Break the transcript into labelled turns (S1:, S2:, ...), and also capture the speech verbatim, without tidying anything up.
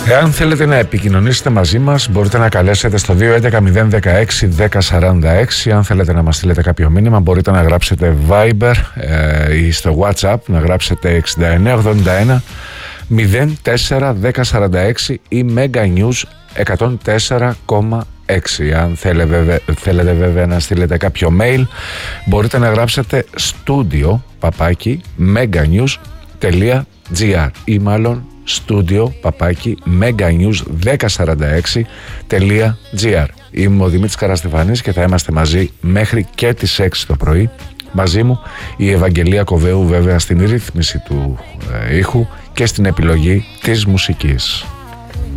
S1: Εάν θέλετε να επικοινωνήσετε μαζί μας, μπορείτε να καλέσετε στο δύο έντεκα μηδέν δεκαέξι δέκα σαράντα έξι. Αν θέλετε να μας στείλετε κάποιο μήνυμα, μπορείτε να γράψετε Viber ε, ή στο WhatsApp να γράψετε εξήντα εννέα ογδόντα ένα μηδέν τέσσερα δέκα σαράντα έξι ή Mega News εκατόν τέσσερα κόμμα έξι. Αν θέλετε βέβαια, θέλετε βέβαια να στείλετε κάποιο mail, μπορείτε να γράψετε studio παπάκι meganews.gr ή μάλλον studio παπάκι meganews δέκα σαράντα έξι τελεία gr. Είμαι ο Δημήτρης Καραστεφανής και θα είμαστε μαζί μέχρι και τις έξι το πρωί. Μαζί μου η Ευαγγελία Κοβέου, βέβαια, στην ρύθμιση του ε, ήχου και στην επιλογή της μουσικής.